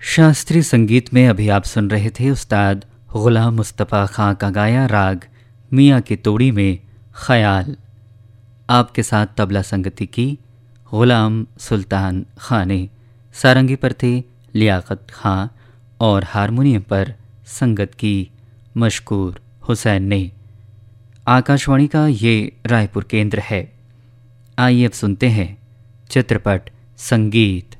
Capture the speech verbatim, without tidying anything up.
शास्त्रीय संगीत में अभी आप सुन रहे थे उस्ताद गुलाम मुस्तफ़ा खां का गाया राग मियाँ की तोड़ी में ख्याल। आपके साथ तबला संगति की गुलाम सुल्तान खां ने, सारंगी पर थे लियाकत खां और हारमोनियम पर संगत की मशकूर हुसैन ने। आकाशवाणी का ये रायपुर केंद्र है। आइए अब सुनते हैं चित्रपट संगीत।